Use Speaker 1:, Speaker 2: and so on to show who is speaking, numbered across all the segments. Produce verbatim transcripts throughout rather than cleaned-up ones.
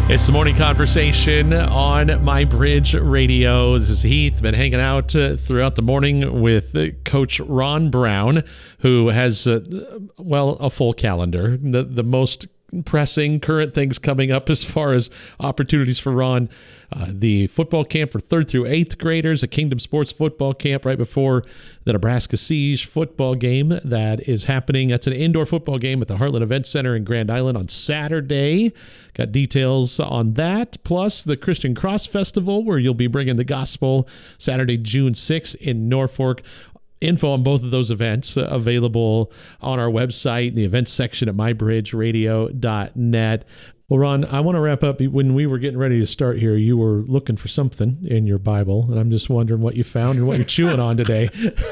Speaker 1: It's the morning conversation on My Bridge Radio. This is Heath. Been hanging out uh, throughout the morning with uh, Coach Ron Brown, who has, uh, well, a full calendar. The, the most pressing current things coming up as far as opportunities for Ron. Uh, the football camp for third through eighth graders, a Kingdom Sports football camp right before the Nebraska Siege football game that is happening. That's an indoor football game at the Heartland Event Center in Grand Island on Saturday. Got details on that, plus the Christian Cross Festival where you'll be bringing the gospel Saturday, June sixth in Norfolk. Info on both of those events uh, available on our website, the events section at my bridge radio dot net. Well, Ron, I want to wrap up. When we were getting ready to start here, you were looking for something in your Bible, and I'm just wondering what you found and what you're chewing on today.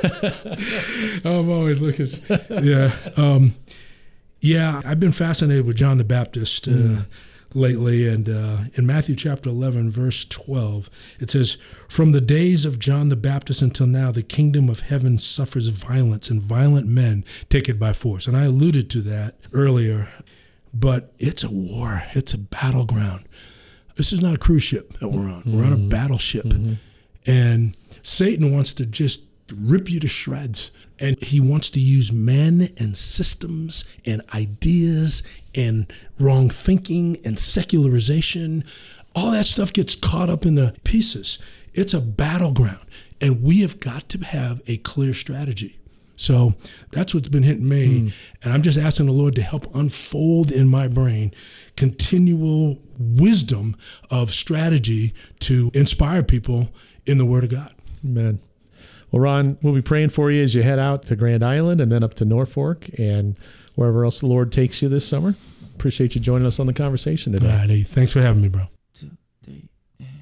Speaker 2: I'm always looking. Yeah. Um, yeah, I've been fascinated with John the Baptist uh, mm. lately, and uh, in Matthew chapter eleven, verse twelve, it says, "From the days of John the Baptist until now, the kingdom of heaven suffers violence, and violent men take it by force." And I alluded to that earlier. But it's a war. It's a battleground. This is not a cruise ship that we're on. We're on a battleship. Mm-hmm. And Satan wants to just rip you to shreds. And he wants to use men and systems and ideas and wrong thinking and secularization. All that stuff gets caught up in the pieces. It's a battleground. And we have got to have a clear strategy. So that's what's been hitting me. Mm. And I'm just asking the Lord to help unfold in my brain continual wisdom of strategy to inspire people in the Word of God.
Speaker 1: Amen. Well, Ron, we'll be praying for you as you head out to Grand Island and then up to Norfolk and wherever else the Lord takes you this summer. Appreciate you joining us on the conversation today.
Speaker 2: All right, thanks for having me, bro.